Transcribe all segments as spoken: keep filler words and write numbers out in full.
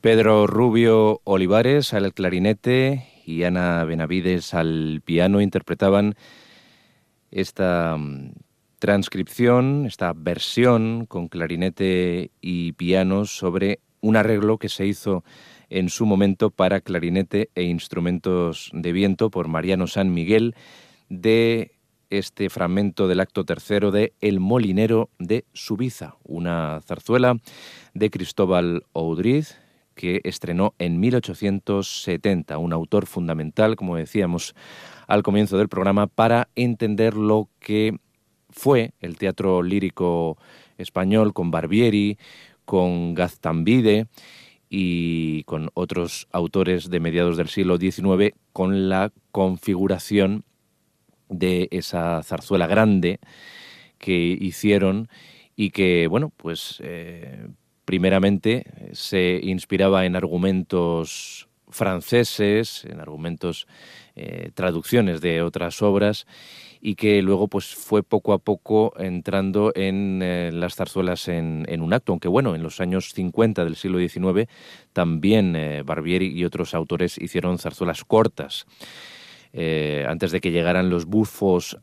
Pedro Rubio Olivares al clarinete y Ana Benavides al piano interpretaban esta um, transcripción, esta versión con clarinete y piano sobre un arreglo que se hizo en su momento para clarinete e instrumentos de viento por Mariano San Miguel, de este fragmento del acto tercero de El molinero de Subiza, una zarzuela de Cristóbal Oudriz, que estrenó en mil ochocientos setenta, un autor fundamental, como decíamos al comienzo del programa, para entender lo que fue el teatro lírico español con Barbieri, con Gaztambide y con otros autores de mediados del siglo diecinueve, con la configuración de esa zarzuela grande que hicieron y que, bueno, pues eh, primeramente se inspiraba en argumentos franceses, en argumentos, eh, traducciones de otras obras, y que luego pues fue poco a poco entrando en eh, las zarzuelas en, en un acto, aunque bueno, en los años cincuenta del siglo diecinueve también eh, Barbieri y otros autores hicieron zarzuelas cortas, eh, antes de que llegaran los bufos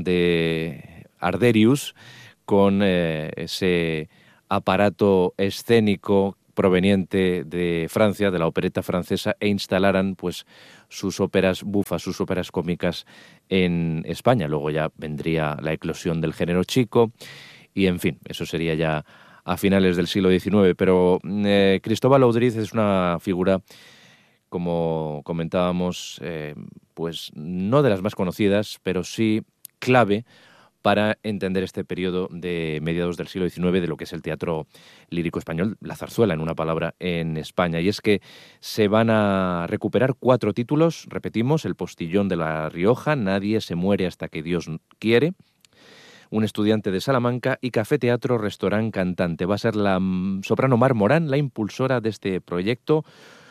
de Arderius, con eh, ese aparato escénico proveniente de Francia, de la opereta francesa, e instalaran pues sus óperas bufas, sus óperas cómicas en España. Luego ya vendría la eclosión del género chico y, en fin, eso sería ya a finales del siglo diecinueve. Pero eh, Cristóbal Oudriz es una figura, como comentábamos, eh, pues no de las más conocidas, pero sí clave para entender este periodo de mediados del siglo diecinueve de lo que es el teatro lírico español, la zarzuela, en una palabra, en España. Y es que se van a recuperar cuatro títulos, repetimos: El postillón de La Rioja, Nadie se muere hasta que Dios quiere, Un estudiante de Salamanca y Café Teatro Restaurant Cantante. Va a ser la soprano Mar Morán la impulsora de este proyecto,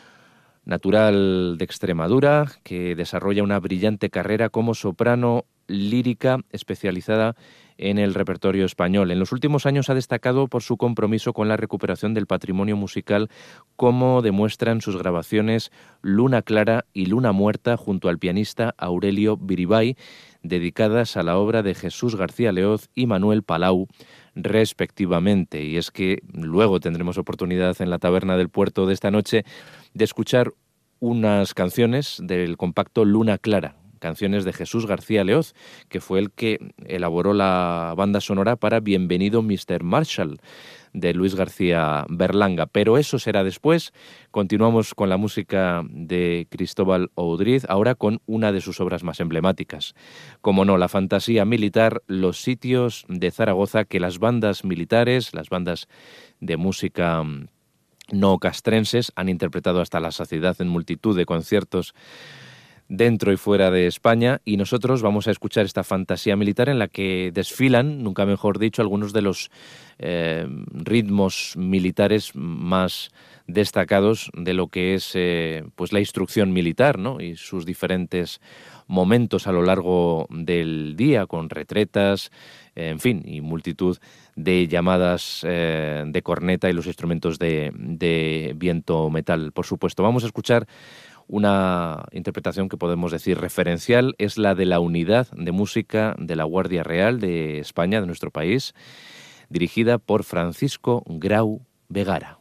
natural de Extremadura, que desarrolla una brillante carrera como soprano lírica especializada en el repertorio español. En los últimos años ha destacado por su compromiso con la recuperación del patrimonio musical, como demuestran sus grabaciones Luna Clara y Luna Muerta junto al pianista Aurelio Biribay, dedicadas a la obra de Jesús García Leoz y Manuel Palau, respectivamente. Y es que luego tendremos oportunidad en la Taberna del Puerto de esta noche de escuchar unas canciones del compacto Luna Clara, canciones de Jesús García Leoz, que fue el que elaboró la banda sonora para Bienvenido mister Marshall, de Luis García Berlanga. Pero eso será después. Continuamos con la música de Cristóbal Oudriz, ahora con una de sus obras más emblemáticas. Como no, la fantasía militar, Los sitios de Zaragoza, que las bandas militares, las bandas de música no castrenses, han interpretado hasta la saciedad en multitud de conciertos dentro y fuera de España, y nosotros vamos a escuchar esta fantasía militar en la que desfilan, nunca mejor dicho, algunos de los eh, ritmos militares más destacados de lo que es eh, pues la instrucción militar, ¿no? Y sus diferentes momentos a lo largo del día, con retretas, eh, en fin, y multitud de llamadas eh, de corneta y los instrumentos de, de viento metal, por supuesto. Vamos a escuchar una interpretación que podemos decir referencial, es la de la Unidad de Música de la Guardia Real de España, de nuestro país, dirigida por Francisco Grau Vegara.